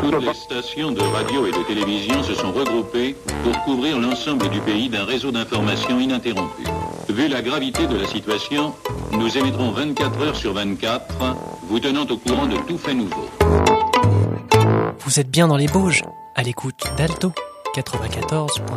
Toutes les stations de radio et de télévision se sont regroupées pour couvrir l'ensemble du pays d'un réseau d'information ininterrompu. Vu la gravité de la situation, nous émettrons 24 heures sur 24, vous tenant au courant de tout fait nouveau. Vous êtes bien dans les Bauges, à l'écoute d'Alto 94.